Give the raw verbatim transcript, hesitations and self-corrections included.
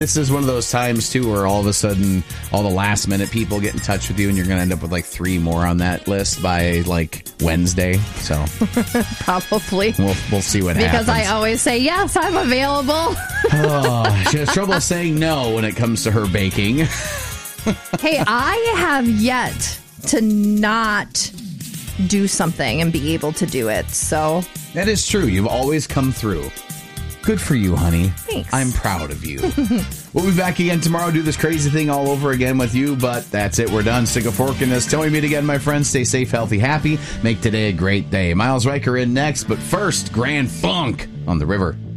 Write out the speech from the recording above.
This is one of those times, too, where all of a sudden, all the last-minute people get in touch with you, and you're going to end up with, like, three more on that list by, like, Wednesday. So probably. We'll, we'll see what because happens. Because I always say, yes, I'm available. Oh, she has trouble saying no when it comes to her baking. Hey, I have yet to not do something and be able to do it, so. That is true. You've always come through. Good for you, honey. Thanks. I'm proud of you. We'll be back again tomorrow, do this crazy thing all over again with you, but that's it. We're done. Stick a fork in this. Till we meet again, my friends, stay safe, healthy, happy. Make today a great day. Miles Riker in next, but first, Grand Funk on the River.